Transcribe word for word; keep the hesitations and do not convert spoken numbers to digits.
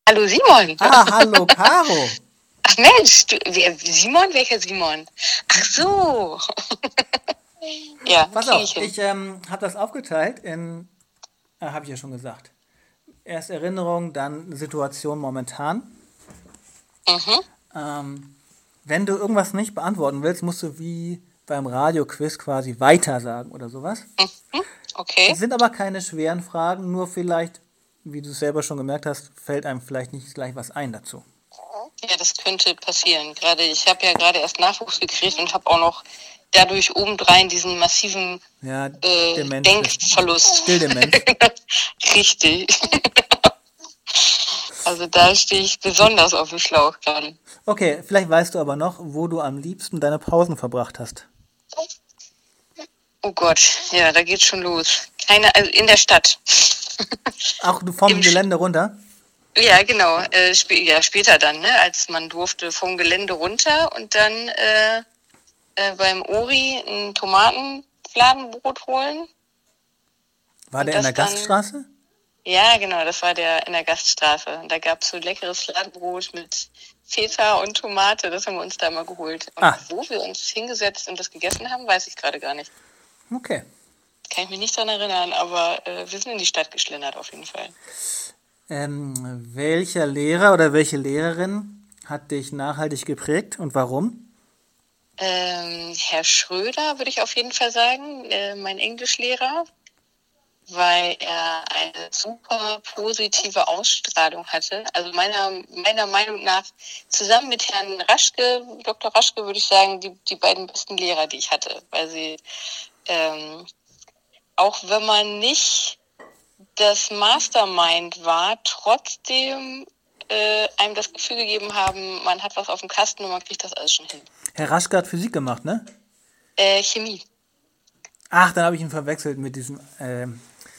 Hallo Simon. Ah, hallo Caro. Ach Mensch, du, wer, Simon? Welcher Simon? Ach so. Ja, Pass kriege ich auf, hin. ich ähm, habe das aufgeteilt in, äh, habe ich ja schon gesagt, erst Erinnerung, dann Situation momentan. Mhm. Ähm, wenn du irgendwas nicht beantworten willst, musst du wie beim Radioquiz quasi weitersagen oder sowas. Mhm. Okay. Es sind aber keine schweren Fragen, nur vielleicht, wie du es selber schon gemerkt hast, fällt einem vielleicht nicht gleich was ein dazu. Ja, das könnte passieren. Gerade ich habe ja gerade erst Nachwuchs gekriegt und habe auch noch dadurch obendrein diesen massiven Ja, äh, Demenz bist Denkverlust. Stilldemenz. Richtig. Also da stehe ich besonders auf dem Schlauch gerade. Okay, vielleicht weißt du aber noch, wo du am liebsten deine Pausen verbracht hast. Oh Gott, ja, da geht's schon los. Keine, also in der Stadt. Auch du vom Im, Sch- Gelände runter? ja, genau. Äh, sp ja, später dann, ne, als man durfte vom Gelände runter und dann äh, äh, beim Ori ein Tomatenfladenbrot holen War und der in der das dann, Gaststraße? ja, genau, das war der in der Gaststraße. Und da gab's so leckeres Fladenbrot mit Feta und Tomate, das haben wir uns da mal geholt. Und Ah, wo wir uns hingesetzt und das gegessen haben, weiß ich gerade gar nicht. okay. Kann ich mich nicht dran erinnern, aber äh, wir sind in die Stadt geschlendert auf jeden Fall. Ähm, welcher Lehrer oder welche Lehrerin hat dich nachhaltig geprägt und warum? Ähm, Herr Schröder, würde ich auf jeden Fall sagen, äh, mein Englischlehrer, weil er eine super positive Ausstrahlung hatte. Also meiner, meiner Meinung nach, zusammen mit Herrn Raschke, Doktor Raschke, würde ich sagen, die, die beiden besten Lehrer, die ich hatte. Weil sie, ähm, auch wenn man nicht das Mastermind war, trotzdem äh, einem das Gefühl gegeben haben, man hat was auf dem Kasten und man kriegt das alles schon hin. Herr Raschke hat Physik gemacht, ne? Äh, Chemie. Ach, dann habe ich ihn verwechselt mit diesem, ähm,